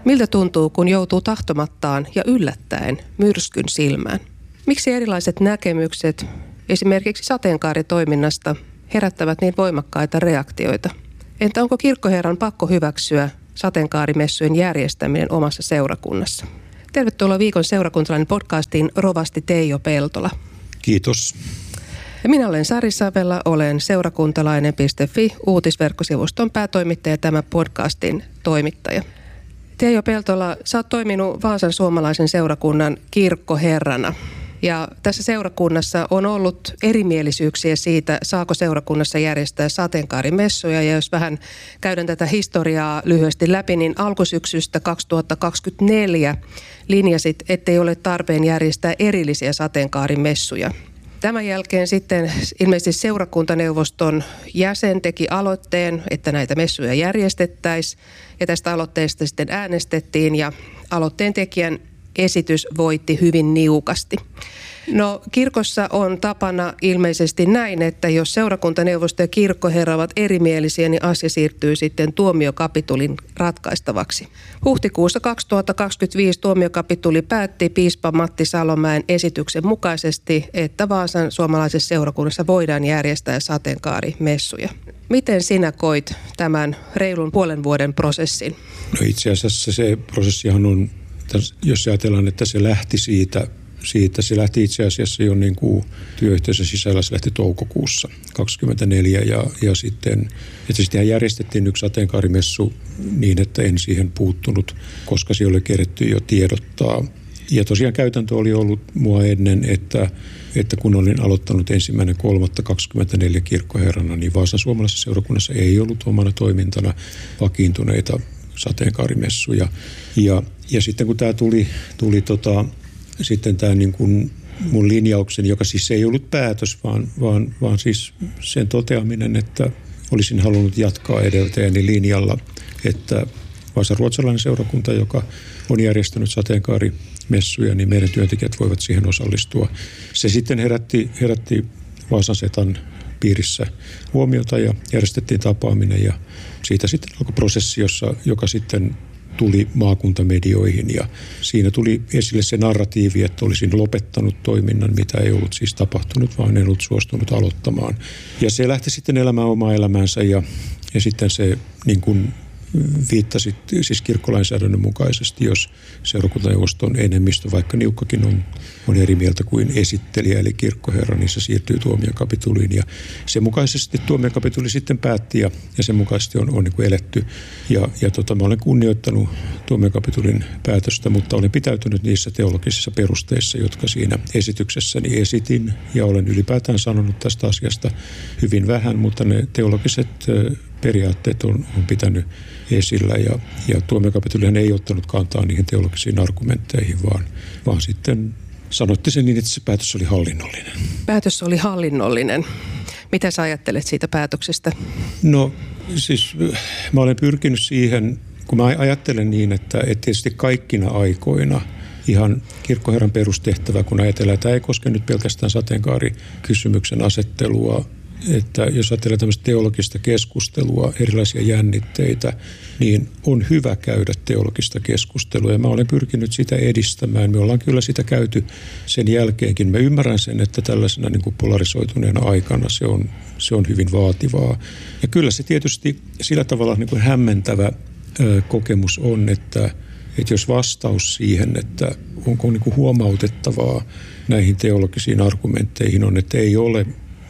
Miltä tuntuu, kun joutuu tahtomattaan ja yllättäen myrskyn silmään? Miksi erilaiset näkemykset esimerkiksi sateenkaaritoiminnasta herättävät niin voimakkaita reaktioita? Entä onko kirkkoherran pakko hyväksyä sateenkaarimessujen järjestäminen omassa seurakunnassa? Tervetuloa Viikon seurakuntalainen podcastiin rovasti Teijo Peltola. Kiitos. Ja minä olen Sari Savela, olen seurakuntalainen.fi uutisverkkosivuston päätoimittaja ja tämän podcastin toimittaja. Teijo Peltola, sä oot toiminut Vaasan suomalaisen seurakunnan kirkkoherrana. Ja tässä seurakunnassa on ollut erimielisyyksiä siitä, saako seurakunnassa järjestää sateenkaarimessuja. Ja jos vähän käydään tätä historiaa lyhyesti läpi, niin alkusyksystä 2024 linjasit, ettei ole tarpeen järjestää erillisiä sateenkaarimessuja. Tämän jälkeen sitten ilmeisesti seurakuntaneuvoston jäsen teki aloitteen, että näitä messuja järjestettäisiin. Ja tästä aloitteesta sitten äänestettiin ja aloitteen tekijän esitys voitti hyvin niukasti. No kirkossa on tapana ilmeisesti näin, että jos seurakuntaneuvosto ja kirkkoherra ovat erimielisiä, niin asia siirtyy sitten tuomiokapitulin ratkaistavaksi. Huhtikuussa 2025 tuomiokapituli päätti piispa Matti Salomäen esityksen mukaisesti, että Vaasan suomalaisessa seurakunnassa voidaan järjestää sateenkaarimessuja. Miten sinä koit tämän reilun puolen vuoden prosessin? No itse asiassa se prosessihan on, jos ajatellaan, että se lähti siitä se lähti itse asiassa jo niin kuin työyhteisön sisällä, se lähti toukokuussa 2024 ja sitten järjestettiin yksi sateenkaarimessu niin, että en siihen puuttunut, koska se oli keretty jo tiedottaa. Ja tosiaan käytäntö oli ollut mua ennen, että kun olin aloittanut 1.3.24 kirkkoherrana, niin Vaasan suomalaisessa seurakunnassa ei ollut omana toimintana vakiintuneita sateenkaarimessuja. Ja sitten kun tämä tuli sitten tämä niin kuin mun linjaukseni, joka siis ei ollut päätös, vaan siis sen toteaminen, että olisin halunnut jatkaa edeltäjäni linjalla, että Vaasan ruotsalainen seurakunta, joka on järjestänyt sateenkaarimessuja, niin meidän työntekijät voivat siihen osallistua. Se sitten herätti Vaasan setan piirissä huomiota ja järjestettiin tapaaminen ja siitä sitten alkoi prosessi, joka sitten tuli maakuntamedioihin ja siinä tuli esille se narratiivi, että olisin lopettanut toiminnan, mitä ei ollut siis tapahtunut, vaan en ollut suostunut aloittamaan. Ja se lähti sitten elämään omaa elämäänsä ja sitten se niin kuin viittasi siis kirkkolainsäädännön mukaisesti, jos seurakuntaneuvoston enemmistö, vaikka niukkakin on eri mieltä kuin esittelijä eli kirkkoherra, niin se siirtyy tuomiokapituliin. Ja sen mukaisesti tuomiokapituli sitten päätti ja sen mukaisesti on niin kuin eletty. Ja mä olen kunnioittanut tuomiokapitulin päätöstä, mutta olen pitäytynyt niissä teologisissa perusteissa, jotka siinä esityksessäni esitin. Ja olen ylipäätään sanonut tästä asiasta hyvin vähän, mutta ne teologiset periaatteet on pitänyt esillä ja tuomiokapitulihan ei ottanut kantaa niihin teologisiin argumentteihin, vaan sitten sanoitte sen niin, että se päätös oli hallinnollinen. Päätös oli hallinnollinen. Mitä sä ajattelet siitä päätöksestä? No siis mä olen pyrkinyt siihen, kun mä ajattelen niin, että tietysti kaikkina aikoina ihan kirkkoherran perustehtävä, kun ajatellaan, että tämä ei koske nyt pelkästään sateenkaarikysymyksen asettelua, että jos ajatellaan tämmöistä teologista keskustelua, erilaisia jännitteitä, niin on hyvä käydä teologista keskustelua ja mä olen pyrkinyt sitä edistämään. Me ollaan kyllä sitä käyty sen jälkeenkin. Mä ymmärrän sen, että tällaisena niin kuin polarisoituneena aikana se on hyvin vaativaa. Ja kyllä se tietysti sillä tavalla niin kuin hämmentävä kokemus on, että jos vastaus siihen, että onko niin kuin huomautettavaa näihin teologisiin argumentteihin on, että ei ole,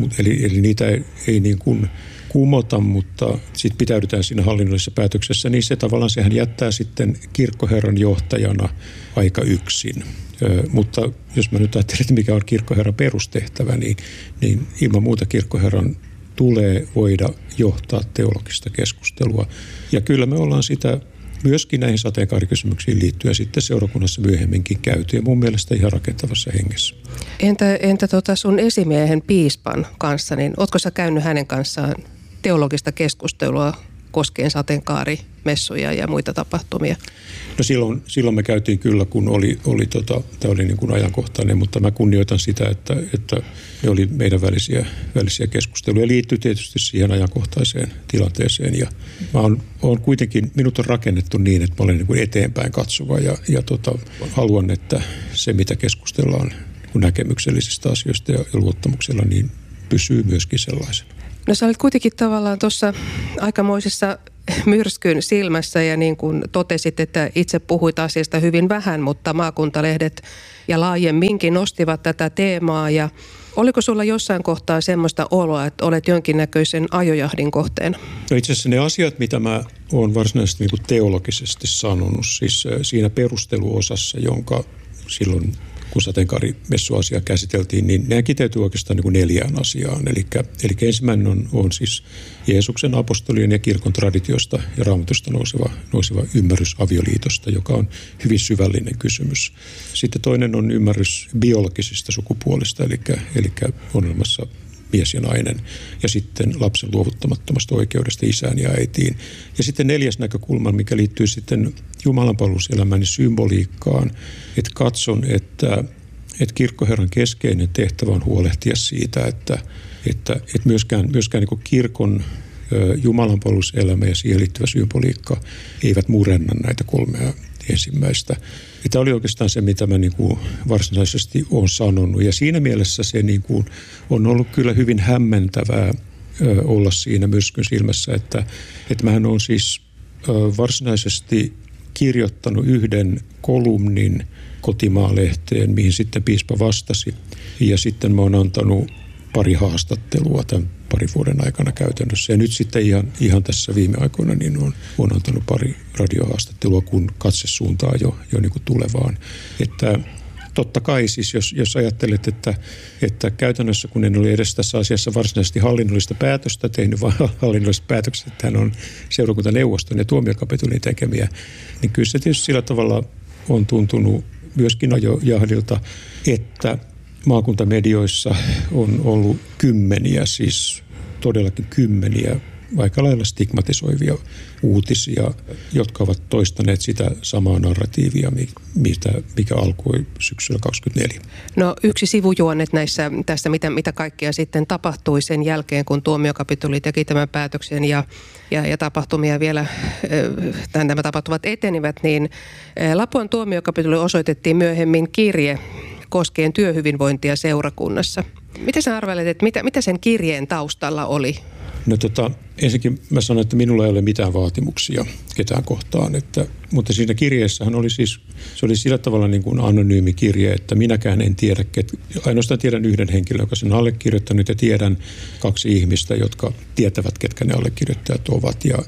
eli niitä ei niin kuin kumota, mutta sitten pitäydytään siinä hallinnollisessa päätöksessä, niin se tavallaan sehän jättää sitten kirkkoherran johtajana aika yksin. Mutta jos mä nyt ajattelen, että mikä on kirkkoherran perustehtävä, niin ilman muuta kirkkoherran tulee voida johtaa teologista keskustelua. Ja kyllä me ollaan sitä myöskin näihin sateenkaarikysymyksiin liittyen sitten seurakunnassa myöhemminkin käyty ja mun mielestä ihan rakentavassa hengessä. Entä sun esimiehen piispan kanssa, niin ootko sä käynyt hänen kanssaan teologista keskustelua koskien sateenkaarimessuja ja muita tapahtumia? No silloin me käytiin kyllä, kun tämä oli niin kuin ajankohtainen, mutta mä kunnioitan sitä, että ne oli meidän välisiä keskusteluja. Liittyy tietysti siihen ajankohtaiseen tilanteeseen ja mä oon kuitenkin, minut on rakennettu niin, että mä olen niin kuin eteenpäin katsova ja haluan, että se mitä keskustellaan niin kuin näkemyksellisistä asioista ja luottamuksella, niin pysyy myöskin sellaisena. No sä olit kuitenkin tavallaan tuossa aikamoisessa myrskyn silmässä ja niin kuin totesit, että itse puhuit asiasta hyvin vähän, mutta maakuntalehdet ja laajemminkin nostivat tätä teemaa. Ja oliko sulla jossain kohtaa semmoista oloa, että olet jonkinnäköisen ajojahdin kohteena? No itse asiassa ne asiat, mitä mä oon varsinaisesti niin kuin teologisesti sanonut, siis siinä perusteluosassa, jonka silloin kun sateenkaarimessuasiaa käsiteltiin, niin ne kiteytyy oikeastaan niin kuin 4 asiaan. Eli ensimmäinen on siis Jeesuksen, apostolien ja kirkon traditiosta ja Raamatusta nouseva ymmärrys avioliitosta, joka on hyvin syvällinen kysymys. Sitten toinen on ymmärrys biologisista sukupuolista, eli on olemassa mies ja nainen, ja sitten lapsen luovuttamattomasta oikeudesta isään ja äitiin. Ja sitten 4. näkökulma, mikä liittyy sitten jumalanpalveluselämään ja symboliikkaan, että katson, että kirkkoherran keskeinen tehtävä on huolehtia siitä, että myöskään niin kuin kirkon jumalanpalveluselämä ja siihen liittyvä symboliikka eivät murenna näitä 3 ensimmäistä. Ja tämä oli oikeastaan se, mitä mä niin kuin varsinaisesti olen sanonut. Ja siinä mielessä se niin kuin on ollut kyllä hyvin hämmentävää olla siinä myrskyn silmässä, että mähän olen siis varsinaisesti kirjoittanut 1 kolumnin Kotimaa-lehteen, mihin sitten piispa vastasi. Ja sitten mä oon antanut 2 haastattelua tämän 2 vuoden aikana käytännössä. Ja nyt sitten ihan tässä viime aikoina niin on antanut 2 radiohaastattelua, kun katse suuntaa jo niin kuin tulevaan. Että totta kai siis, jos ajattelet, että käytännössä kun en ole edes tässä asiassa varsinaisesti hallinnollista päätöstä tehnyt, vaan hallinnolliset päätökset, että hän on seurakuntaneuvoston ja tuomiokapitulin tekemiä, niin kyllä se tietysti sillä tavalla on tuntunut myöskin ajojahdilta, että maakuntamedioissa on ollut kymmeniä, siis todellakin kymmeniä aika lailla stigmatisoivia uutisia, jotka ovat toistaneet sitä samaa narratiivia, mikä alkoi syksyllä 2024. No yksi sivujuonnet tästä, mitä kaikkea sitten tapahtui sen jälkeen, kun tuomiokapituli teki tämän päätöksen ja tapahtumia vielä, nämä tapahtumat etenivät, niin Lapuan tuomiokapituli osoitettiin myöhemmin kirje koskien työhyvinvointia seurakunnassa. Miten sä arvelet, että mitä sen kirjeen taustalla oli? No ensinnäkin mä sanoin, että minulla ei ole mitään vaatimuksia ketään kohtaan, mutta siinä kirjeessähän oli siis, se oli sillä tavalla niin kuin anonyymi kirje, että minäkään en tiedä, ainoastaan tiedän 1 henkilön, joka sen allekirjoittanut ja tiedän 2 ihmistä, jotka tietävät, ketkä ne allekirjoittajat ovat ja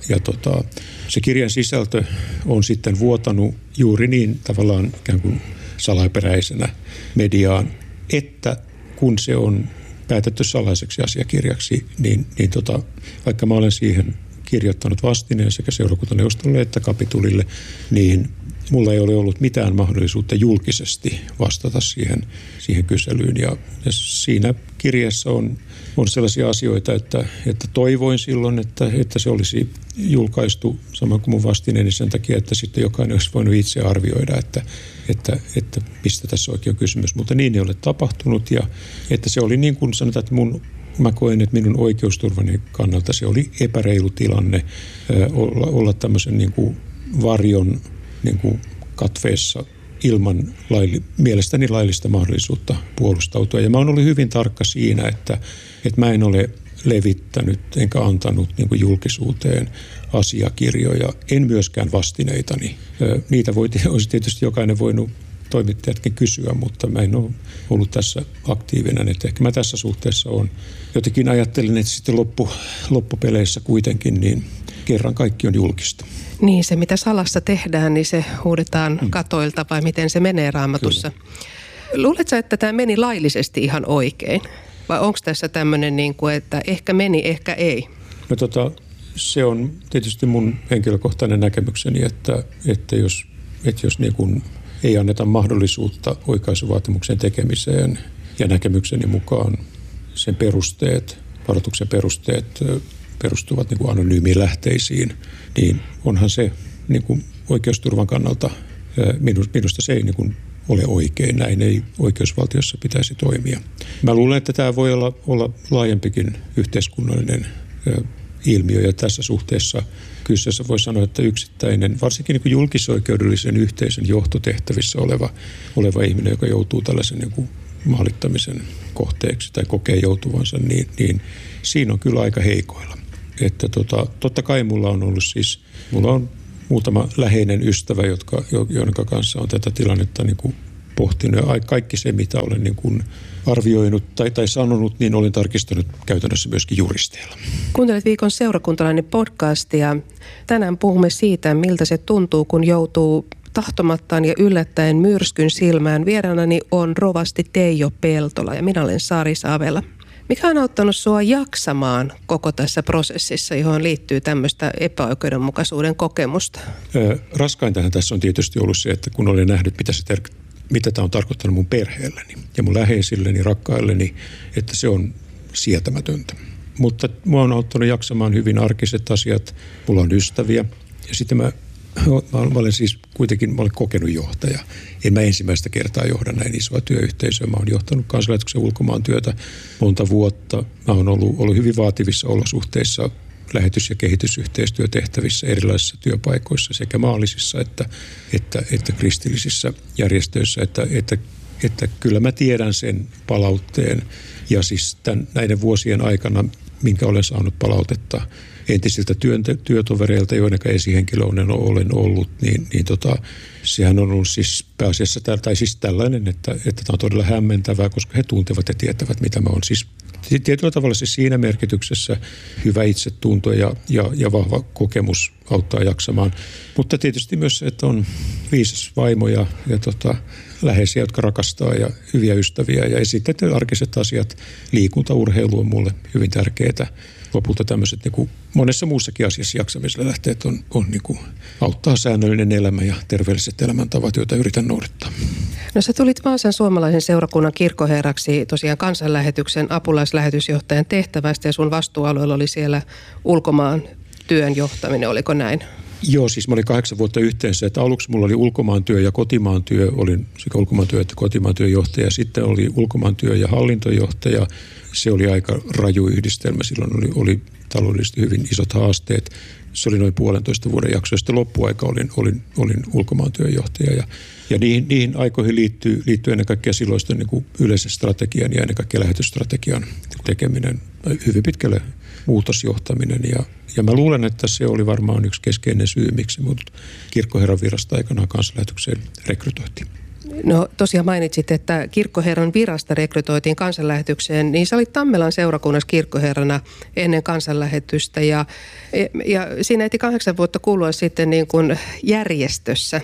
se kirjeen sisältö on sitten vuotanut juuri niin tavallaan ikään kuin salaperäisenä mediaan, että kun se on päätetty salaiseksi asiakirjaksi, niin vaikka mä olen siihen kirjoittanut vastineen sekä seurakuntaneuvostolle että kapitulille, niin mulla ei ole ollut mitään mahdollisuutta julkisesti vastata siihen kyselyyn. Ja siinä kirjeessä on sellaisia asioita, että toivoin silloin, että se olisi julkaistu samoin kuin mun vastineeni sen takia, että sitten jokainen olisi voinut itse arvioida, että mistä tässä oikein on kysymys. Mutta niin ei ole tapahtunut ja että se oli niin kuin sanotaan, että mä koen, että minun oikeusturvani kannalta se oli epäreilu tilanne olla tämmöisen niin kuin varjon niin kuin katveessa ilman mielestäni laillista mahdollisuutta puolustautua. Ja mä oon ollut hyvin tarkka siinä, että mä en ole levittänyt enkä antanut niin kuin julkisuuteen asiakirjoja, en myöskään vastineitani. Niitä olisi tietysti jokainen voinut toimittajatkin kysyä, mutta mä en ole ollut tässä aktiivinen. Että ehkä mä tässä suhteessa on. Jotenkin ajattelin, että sitten loppupeleissä kuitenkin niin kerran kaikki on julkista. Niin, se mitä salassa tehdään, niin se huudetaan katoilta vai miten se menee Raamatussa. Kyllä. Luuletko, että tämä meni laillisesti ihan oikein? Vai onko tässä tämmöinen, niin kuin, että ehkä meni, ehkä ei? No se on tietysti mun henkilökohtainen näkemykseni, että jos niin kuin ei anneta mahdollisuutta oikaisuvaatimuksen tekemiseen ja näkemykseni mukaan sen perusteet, varoituksen perusteet perustuvat niin kuin anonyymiin lähteisiin, niin onhan se niin kuin oikeusturvan kannalta, minusta se ei niin kuin ole oikein. Näin ei oikeusvaltiossa pitäisi toimia. Mä luulen, että tämä voi olla laajempikin yhteiskunnallinen ilmiö, ja tässä suhteessa kyseessä voi sanoa, että yksittäinen, varsinkin niin kuin julkisoikeudellisen yhteisön johtotehtävissä oleva ihminen, joka joutuu tällaisen niin kuin maalittamisen kohteeksi tai kokee joutuvansa, niin siinä on kyllä aika heikoilla. Että totta kai mulla on muutama läheinen ystävä, joiden kanssa on tätä tilannetta niin kuin pohtinut. Ja kaikki se, mitä olen niin kuin arvioinut tai sanonut, niin olen tarkistanut käytännössä myöskin juristeilla. Kuuntelet Viikon seurakuntalainen podcastia. Tänään puhumme siitä, miltä se tuntuu, kun joutuu tahtomattaan ja yllättäen myrskyn silmään. Vieraanani on rovasti Teijo Peltola ja minä olen Sari Savela. Mikä on auttanut sinua jaksamaan koko tässä prosessissa, johon liittyy tämmöistä epäoikeudenmukaisuuden kokemusta? Raskaintahan tässä on tietysti ollut se, että kun olen nähnyt, mitä tämä on tarkoittanut mun perheelleni ja mun läheisilleni, rakkailleni, että se on sietämätöntä. Mutta mua on auttanut jaksamaan hyvin arkiset asiat. Mulla on ystäviä ja sitten mä olen siis kuitenkin kokenut johtaja. En mä ensimmäistä kertaa johda näin isoa työyhteisöä. Mä oon johtanut kansanlähetyksen ulkomaan työtä monta vuotta. Mä oon ollut hyvin vaativissa olosuhteissa lähetys- ja kehitysyhteistyötehtävissä erilaisissa työpaikoissa sekä maallisissa että kristillisissä järjestöissä. Että kyllä mä tiedän sen palautteen ja siis näiden vuosien aikana, minkä olen saanut palautetta entisiltä työtovereilta, joiden esihenkilöinen olen ollut, niin sehän on ollut siis pääasiassa tällainen, että tämä on todella hämmentävää, koska he tuntevat ja tietävät, mitä mä oon. Siis tietyllä tavalla siis siinä merkityksessä hyvä itsetunto ja vahva kokemus auttaa jaksamaan. Mutta tietysti myös, että on viisas vaimo ja läheisiä, jotka rakastaa ja hyviä ystäviä ja sitten arkiset asiat. Liikunta, urheilu on mulle hyvin tärkeää. Lopulta tämmöiset niin kuin monessa muussakin asiassa jaksamisella lähteet on niin kuin auttaa säännöllinen elämä ja terveelliset elämäntavat, joita yritän noudattaa. No sä tulit Vaasan suomalaisen seurakunnan kirkkoherraksi tosiaan kansanlähetyksen apulaislähetysjohtajan tehtävästä ja sun vastuualueella oli siellä ulkomaan työn johtaminen, oliko näin? Joo, siis mä olin 8 vuotta yhteensä, että aluksi mulla oli ulkomaantyö ja kotimaantyö, olin sekä ulkomaantyö että kotimaantyöjohtaja, sitten oli ulkomaantyö ja hallintojohtaja. Se oli aika raju yhdistelmä, silloin oli taloudellisesti hyvin isot haasteet. Se oli noin 1,5 vuoden jakso, ja sitten loppuaika olin ulkomaantyöjohtaja. Ja niihin aikoihin liittyy ennen kaikkea silloisten niin kuin yleisen strategian ja ennen kaikkea lähetysstrategian tekeminen, hyvin pitkälle muutosjohtaminen. Ja mä luulen, että se oli varmaan yksi keskeinen syy, miksi mut kirkkoherran virasta aikanaan kansanlähetykseen rekrytoitiin. No tosiaan mainitsit, että kirkkoherran virasta rekrytoitiin kansanlähetykseen, niin sä olit Tammelan seurakunnassa kirkkoherrana ennen kansanlähetystä ja siinä ehti 8 vuotta kulua sitten niin kuin järjestössä,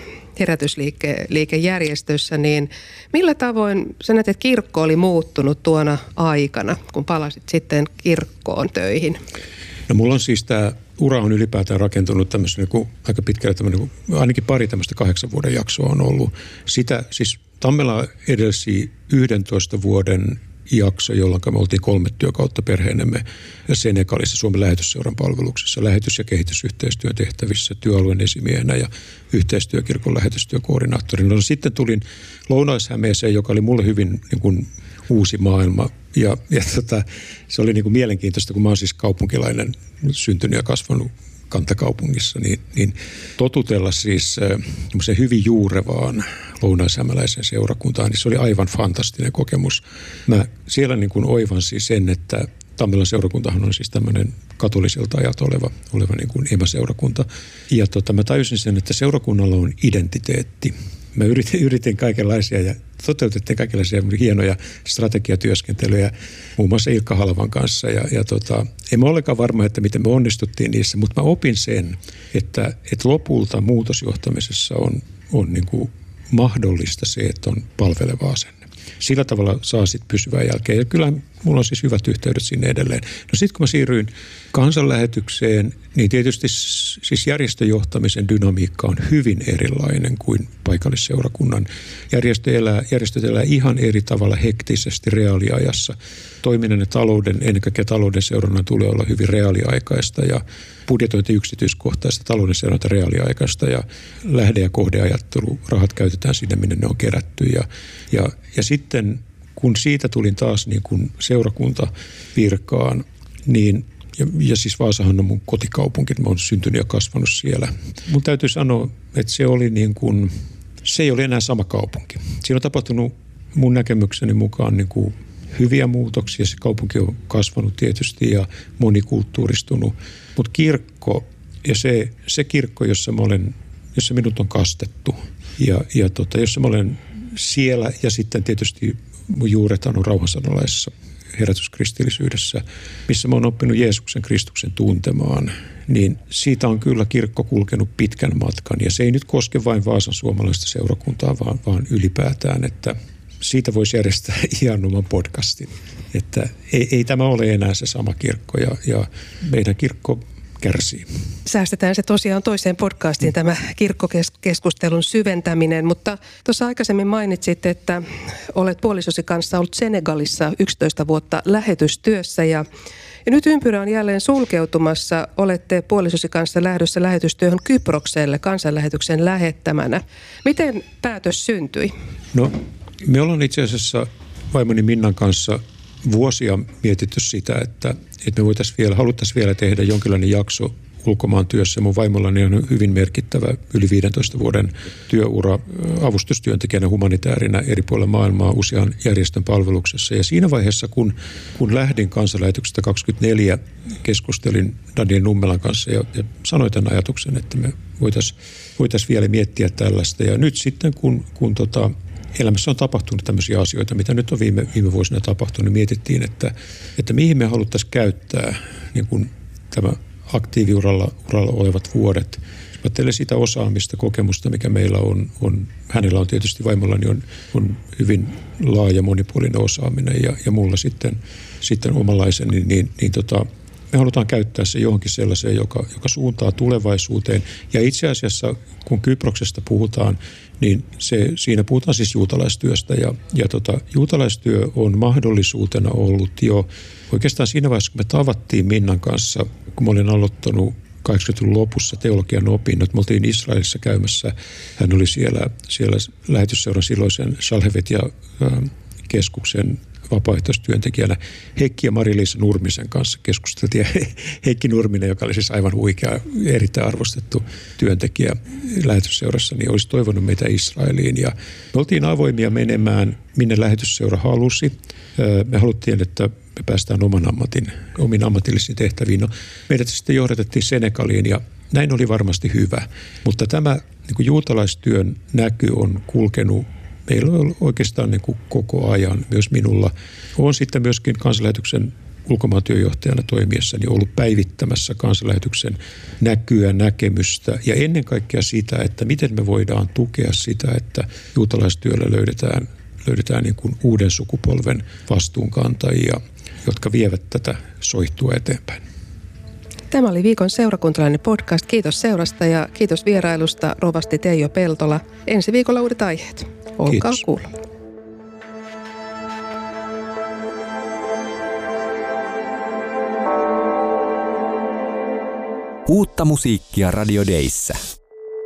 herätysliikejärjestössä, niin millä tavoin sä näet, että kirkko oli muuttunut tuona aikana, kun palasit sitten kirkkoon töihin? No mulla on siis tämä ura on ylipäätään rakentunut tämmöisen niin aika pitkälle, ainakin pari tämmöistä 8 vuoden jaksoa on ollut. Sitä siis Tammela edelsi 11 vuoden jakso, jolloin me oltiin 3 työkautta perheenemme Senegalissa Suomen lähetysseuran palveluksessa, lähetys- ja kehitysyhteistyön tehtävissä työalueen esimiehenä ja yhteistyökirkon lähetystyökoordinaattorina. No, sitten tulin Lounais-Hämeeseen, joka oli mulle hyvin niin kuin uusi maailma. Ja se oli niin kuin mielenkiintoista, kun mä oon siis kaupunkilainen, syntynyt ja kasvanut kantakaupungissa, niin totutella siis semmoiseen hyvin juurevaan lounais-hämäläiseen seurakuntaan, niin se oli aivan fantastinen kokemus. Mä siellä niin kuin oivansin sen, että Tammelan seurakuntahan on siis tämmöinen katoliselta ajalta oleva niin kuin emäseurakunta. Ja mä tajusin sen, että seurakunnalla on identiteetti. Mä yritin kaikenlaisia ja toteutettiin kaikenlaisia hienoja strategiatyöskentelyjä muun muassa Ilkka Halvan kanssa. En mä olekaan varma, että miten me onnistuttiin niissä, mutta mä opin sen, että lopulta muutosjohtamisessa on niin kuin mahdollista se, että on palveleva asenne. Sillä tavalla saa sitten pysyvää jälkeen. Ja kyllä mulla on siis hyvät yhteydet sinne edelleen. No sitten kun mä siirryin kansanlähetykseen, niin tietysti siis järjestöjohtamisen dynamiikka on hyvin erilainen kuin paikallisseurakunnan. Järjestöt elää ihan eri tavalla hektisesti reaaliajassa. Toiminnan ja talouden, ennen kaikkea talouden seurannan tulee olla hyvin reaaliaikaista ja budjetointi yksityiskohtaista, talouden seuranta reaaliaikaista ja lähde- ja kohdeajattelu, rahat käytetään sinne, minne ne on kerätty. Ja sitten kun siitä tulin taas niin kuin seurakuntavirkaan, niin ja siis Vaasahan on mun kotikaupunki, mä oon syntynyt ja kasvanut siellä. Mun täytyy sanoa, että se ei ole enää sama kaupunki. Siinä on tapahtunut mun näkemykseni mukaan niin kuin hyviä muutoksia. Se kaupunki on kasvanut tietysti ja monikulttuuristunut. Mutta kirkko ja se kirkko, jossa minut on kastettu ja jossa mä olen siellä ja sitten tietysti mun juuret on rauhansanolaisessa herätyskristillisyydessä, missä mä oon oppinut Jeesuksen Kristuksen tuntemaan, niin siitä on kyllä kirkko kulkenut pitkän matkan. Ja se ei nyt koske vain Vaasan suomalaista seurakuntaa, vaan ylipäätään, että siitä voisi järjestää ihan oman podcastin. Että ei tämä ole enää se sama kirkko ja meidän kirkko kärsii. Säästetään se tosiaan toiseen podcastiin, tämä kirkkokeskustelun syventäminen, mutta tuossa aikaisemmin mainitsit, että olet puolisosi kanssa ollut Senegalissa 11 vuotta lähetystyössä ja nyt ympyrä on jälleen sulkeutumassa. Olette puolisosi kanssa lähdössä lähetystyöhön Kyprokselle kansanlähetyksen lähettämänä. Miten päätös syntyi? No, me ollaan itse asiassa vaimoni Minnan kanssa vuosia mietitty sitä, että me haluttaisiin vielä tehdä jonkinlainen jakso ulkomaan työssä. Mun vaimollani on hyvin merkittävä yli 15 vuoden työura avustustyöntekijänä humanitäärinä eri puolilla maailmaa usean järjestön palveluksessa. Ja siinä vaiheessa, kun lähdin kansanlähetyksestä 24, keskustelin Daniel Nummelan kanssa ja sanoin tämän ajatuksen, että me voitaisiin vielä miettiä tällaista. Ja nyt sitten, kun elämässä on tapahtunut tämmöisiä asioita, mitä nyt on viime vuosina tapahtunut, niin mietittiin, että mihin me haluttaisiin käyttää niin kuin tämä aktiiviuralla olevat vuodet. Ajattelen sitä osaamista, kokemusta, mikä meillä on. Hänellä on tietysti vaimollani on hyvin laaja monipuolinen osaaminen ja mulla sitten omanlaiseni, niin me halutaan käyttää se johonkin sellaiseen, joka suuntaa tulevaisuuteen. Ja itse asiassa, kun Kyproksesta puhutaan, niin siinä puhutaan siis juutalaistyöstä. Ja juutalaistyö on mahdollisuutena ollut jo oikeastaan siinä vaiheessa, kun me tavattiin Minnan kanssa, kun mä olin aloittanut 80-luvun lopussa teologian opinnot. Me oltiin Israelissa käymässä. Hän oli siellä lähetysseuran silloisen Shalhevet ja keskuksen vapaaehtoistyöntekijänä Heikki ja Mari-Liisa Nurmisen kanssa keskusteltiin. Heikki Nurminen, joka oli siis aivan huikea, erittäin arvostettu työntekijä lähetysseurassa, niin olisi toivonut meitä Israeliin. Ja me oltiin avoimia menemään, minne lähetysseura halusi. Me haluttiin, että me päästään omiin ammatillisiin tehtäviin. No, meidät sitten johdatettiin Senegaliin ja näin oli varmasti hyvä. Mutta tämä niin kuin juutalaistyön näky on kulkenut meillä on oikeastaan niin kuin koko ajan, myös minulla. Olen sitten myöskin kansanlähetyksen ulkomaan työjohtajana toimiessani ollut päivittämässä kansanlähetyksen näkyä, näkemystä ja ennen kaikkea sitä, että miten me voidaan tukea sitä, että juutalaistyöllä löydetään niin kuin uuden sukupolven vastuunkantajia, jotka vievät tätä soihtua eteenpäin. Tämä oli viikon seurakuntalainen podcast. Kiitos seurasta ja kiitos vierailusta, rovasti Teijo Peltola. Ensi viikolla uudet aiheet. Olkaa kuulolla. Uutta musiikkia Radio Dayssä.